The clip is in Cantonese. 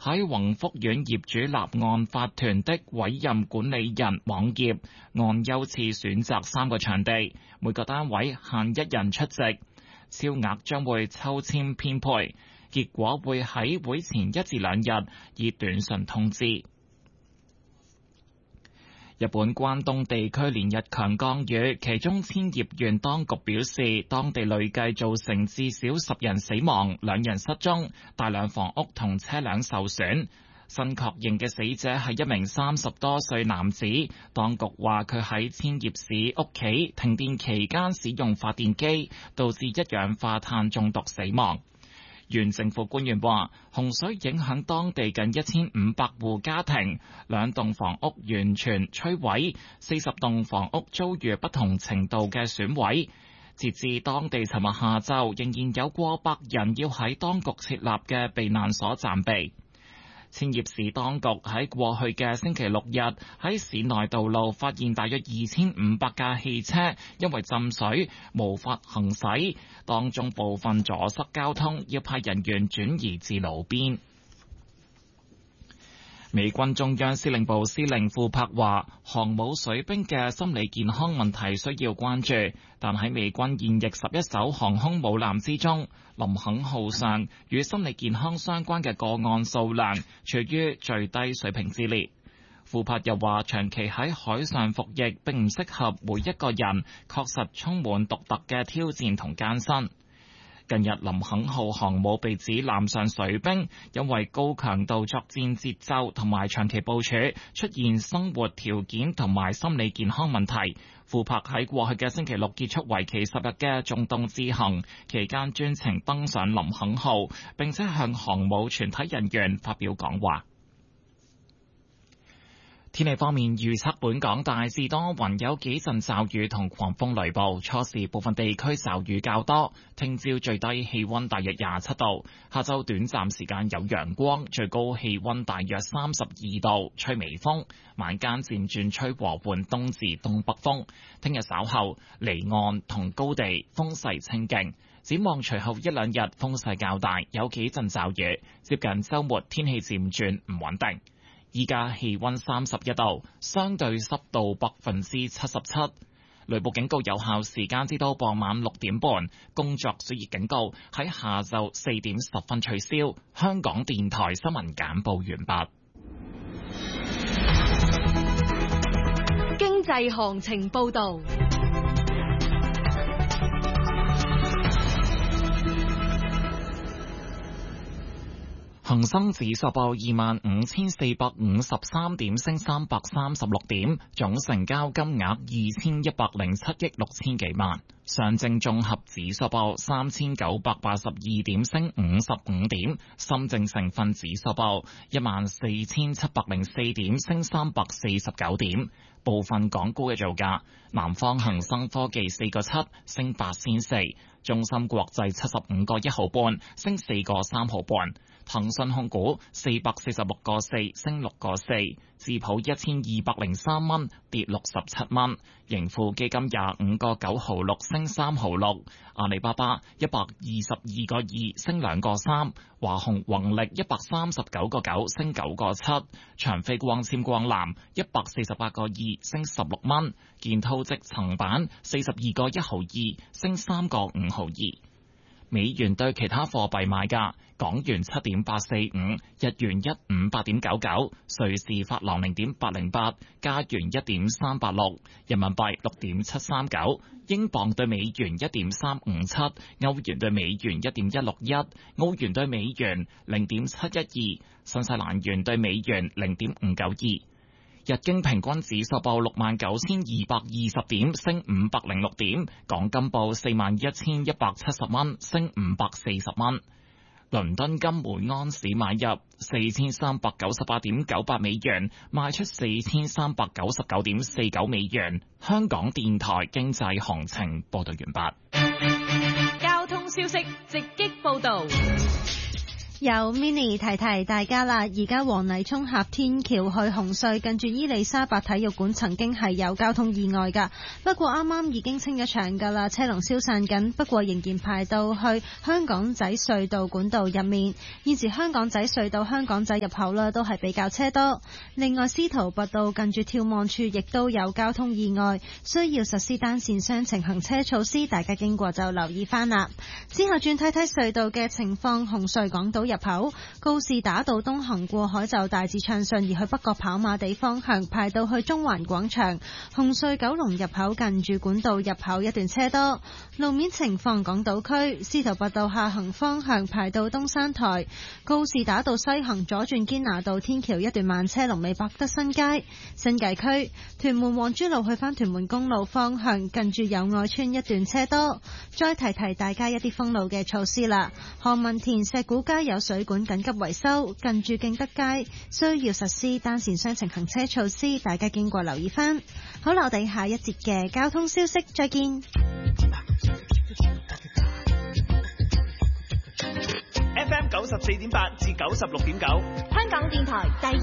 喺宏福苑業主立案法團的委任管理人網頁按優次選擇3個場地，每個單位限1人出席，超額將會抽籤編配，結果會喺會前1至2日以短信通知。日本關東地區連日強降雨，其中千葉縣當局表示，當地累計造成至少10人死亡、2人失蹤，大量房屋同車輛受損。新確認嘅死者係一名30多歲男子，當局話佢喺千葉市屋企停電期間使用發電機，導致一氧化碳中毒死亡。縣政府官員話，洪水影響當地近1500戶家庭，2棟房屋完全摧毀，40棟房屋遭遇不同程度嘅損毀。截至當地尋日下晝，仍然有過百人要喺當局設立嘅避難所暫避。千葉市當局喺過去嘅星期6日喺市內道路發現大約2500架汽車因為浸水無法行駛，當中部分阻塞交通，要派人員轉移至路邊。美軍中央司令部司令庫柏話，航母水兵嘅心理健康問題需要關注，但喺美軍現役11艘航空母艦之中，林肯號上與心理健康相關嘅個案數量處於最低水平之列。庫柏又話，長期喺海上服役並唔適合每一個人，確實充滿獨特嘅挑戰同艱辛。近日林肯號航母被指艦上水兵因為高強度作戰節奏同埋長期部署出現生活條件同埋心理健康問題。庫柏喺過去嘅星期6結束為期10日嘅中東之行期間，專程登上林肯號，並且向航母全體人員發表講話。天氣方面，預測本港大致多雲，有幾陣驟雨同狂風雷暴，初時部分地區驟雨較多。聽朝最低氣溫大約27度，下晝短暫時間有陽光，最高氣溫大約32度，吹微風，晚間漸轉吹和緩東至東北風。聽日稍後離岸同高地風勢清勁，展望隨後1、2日風勢較大，有幾陣驟雨，接近週末天氣漸轉唔穩定。依家氣溫31度，相對濕度77%，雷暴警告有效時間至到傍晚6點半，工作暑熱警告喺下晝4點10分取消。香港電台新聞簡報完畢。 經濟行情報道。 恒生指數報25,453點，升336點，總成交金額2,107億6千幾萬。上證綜合指數報3,982點，升55點。深證成分指數報14,704點，升349點。部分港股嘅造價：南方恒生科技4個7，升8仙4；中芯國際75個1毫半，升4個3毫半。騰訊控股446個4，升6個4；智普1203蚊，跌67蚊；盈富基金25個9毫6，升3毫6；阿里巴巴122個2，升2個3；華虹宏力139個9，升9個7；長飛光纖光纜148個2，升16蚊；建滔積層板42個1毫2，升3個5毫2。美元對其他貨幣買價：港元7.845，日元158.99，瑞士法郎0.808，加元1.386，人民幣6.739，英鎊對美元1.357，歐元對美元1.161，澳元對美元0.712，新西蘭元對美元0.592。日經平均指數報69,220點，升506點。港金報41,170蚊，升540蚊。倫敦金每安士買入4,398.98美元，賣出4,399.49美元。香港電台經濟行情報道完畢。 交通消息直擊報道。 有 Mini 提提大家啦，而家黃泥涌峽天橋去紅隧近住伊利沙伯體育館曾經係有交通意外㗎，不過啱啱已經清咗場㗎啦，車龍消散緊，不過仍然排到去香港仔隧道管道入面。現時香港仔隧道香港仔入口啦都係比較車多。另外司徒拔道近住眺望處亦都有交通意外，需要實施單線雙程行車措施，大家經過就留意返啦。之後轉睇睇隧道嘅情況，紅隧港島入口告士打道東行過海就大致暢順，而去北角跑馬地方向排到去中環廣場。紅隧九龍入口近住管道入口一段車多。路面情況，港島區司徒拔道下行方向排到東山台，告士打道西行左轉堅拿道天橋一段慢車，龍尾百德新街。新界區屯門皇珠路去返屯門公路方向近住友愛邨一段車多。再提提大家一啲封路嘅措施啦，何文田石鼓街有水管緊急維修，近住敬德街需要實施單線雙程行車措施，大家經過留意返。好啦，我哋下一節嘅交通消息再見。 FM 94.8至96.9， 香港電台第